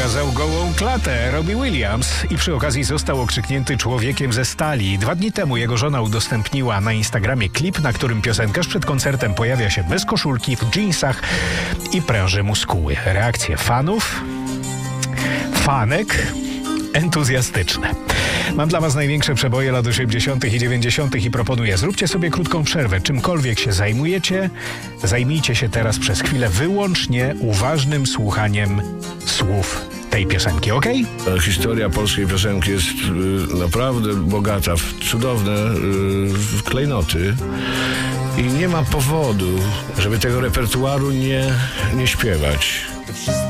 pokazał gołą klatę Robbie Williams i przy okazji został okrzyknięty człowiekiem ze stali. 2 dni temu jego żona udostępniła na Instagramie klip, na którym piosenkarz przed koncertem pojawia się bez koszulki, w dżinsach i pręży muskuły. Reakcje fanek entuzjastyczne. Mam dla was największe przeboje lat 80. i 90. i proponuję, zróbcie sobie krótką przerwę. Czymkolwiek się zajmujecie, zajmijcie się teraz przez chwilę wyłącznie uważnym słuchaniem słów tej piosenki, okej? Historia polskiej piosenki jest naprawdę bogata w cudowne klejnoty i nie ma powodu, żeby tego repertuaru nie śpiewać.